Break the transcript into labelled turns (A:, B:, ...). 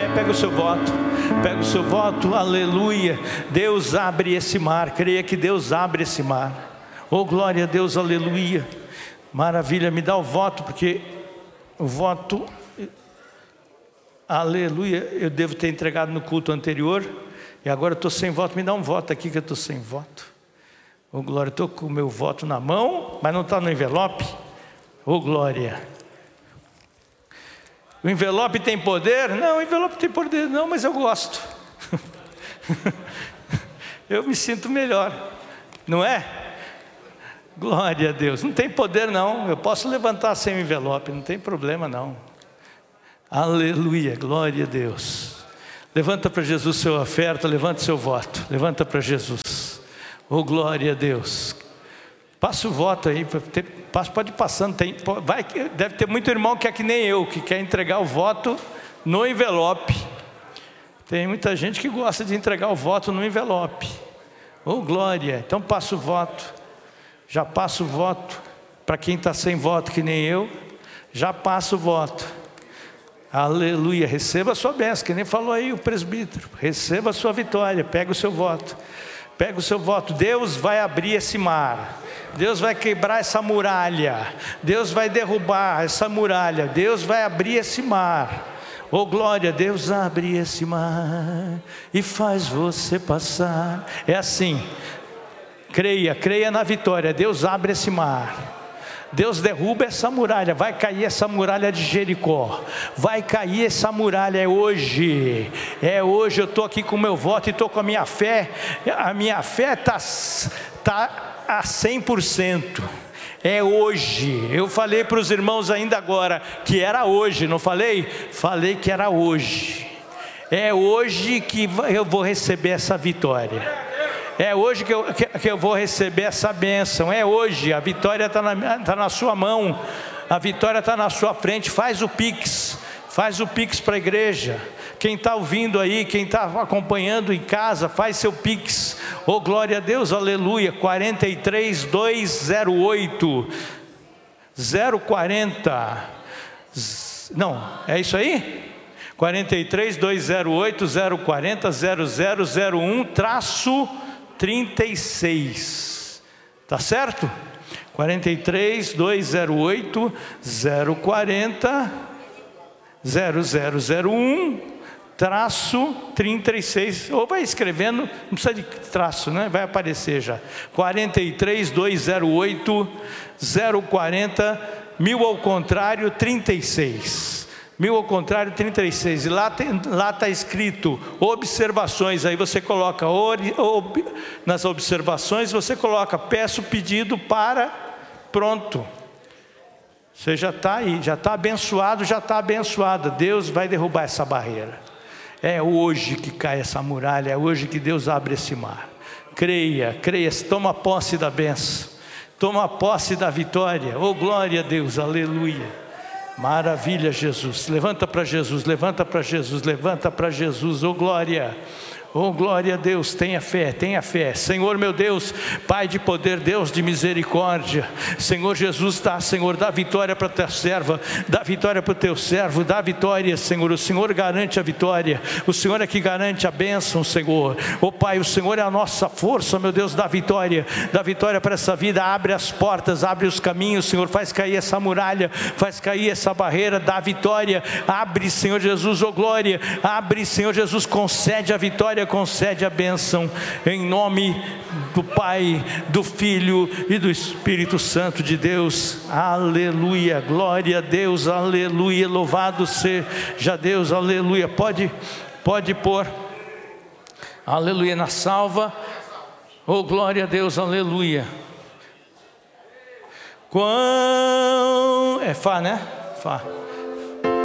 A: pega o seu voto. Pega o seu voto, aleluia. Deus abre esse mar, creia que Deus abre esse mar. Oh glória a Deus, aleluia. Maravilha, me dá o voto, porque o voto, aleluia, eu devo ter entregado no culto anterior, e agora eu estou sem voto. Me dá um voto aqui que eu estou sem voto. Oh glória, estou com o meu voto na mão, mas não está no envelope. Oh glória. O envelope tem poder? Não, o envelope tem poder não, mas eu gosto. Eu me sinto melhor, não é? Glória a Deus. Não tem poder não, eu posso levantar sem o envelope, não tem problema não. Aleluia, glória a Deus. Levanta para Jesus sua oferta, levanta seu voto, levanta para Jesus. Oh glória a Deus. Passa o voto aí, pode ir passando, deve ter muito irmão que é que nem eu, que quer entregar o voto no envelope. Tem muita gente que gosta de entregar o voto no envelope. Oh glória, então passa o voto. Já passa o voto, para quem está sem voto que nem eu, já passa o voto. Aleluia, receba a sua bênção, que nem falou aí o presbítero. Receba a sua vitória, pega o seu voto. Pega o seu voto, Deus vai abrir esse mar, Deus vai quebrar essa muralha, Deus vai derrubar essa muralha, Deus vai abrir esse mar. Oh glória, Deus abre esse mar e faz você passar. É assim, creia na vitória. Deus abre esse mar, Deus derruba essa muralha, vai cair essa muralha de Jericó, vai cair essa muralha, é hoje, eu estou aqui com o meu voto e estou com a minha fé está a 100%, é hoje. Eu falei para os irmãos ainda agora, que era hoje, não falei? Falei que era hoje, é hoje que eu vou receber essa vitória. É hoje que eu vou receber essa bênção. É hoje, a vitória está na sua mão, a vitória está na sua frente. Faz o Pix para a igreja. Quem está ouvindo aí, quem está acompanhando em casa, faz seu Pix. Oh glória a Deus, aleluia. 43208 040. Não, é isso aí? 43208 040 0001-36, tá certo? 43208 040 0001-36, ou vai escrevendo, não precisa de traço, né? Vai aparecer já. 43208 040 1000 ao contrário 36. 1000 ao contrário 36, e lá está escrito observações. Aí você coloca nas observações, você coloca peço pedido para, pronto, você já está aí, já está abençoado, já está abençoada. Deus vai derrubar essa barreira. É hoje que cai essa muralha, é hoje que Deus abre esse mar. Creia, toma posse da bênção, toma posse da vitória. Oh glória a Deus, aleluia. Maravilha, Jesus. Levanta para Jesus, levanta para Jesus, levanta para Jesus. Oh glória. Oh glória a Deus, tenha fé, Senhor meu Deus, Pai de poder, Deus de misericórdia, Senhor Jesus, Senhor, dá vitória para a tua serva, dá vitória para o teu servo, dá vitória, Senhor. O Senhor garante a vitória, o Senhor é que garante a bênção, Senhor. Oh Pai, o Senhor é a nossa força, meu Deus, dá vitória para essa vida, abre as portas, abre os caminhos, Senhor, faz cair essa muralha, faz cair essa barreira, dá vitória, abre, Senhor Jesus, oh glória, abre, Senhor Jesus, concede a vitória, concede a bênção, em nome do Pai, do Filho e do Espírito Santo de Deus. Aleluia, glória a Deus, aleluia, louvado seja Deus, aleluia. Pode pôr, aleluia, na salva. Oh glória a Deus, aleluia. É Fá, né? Fá.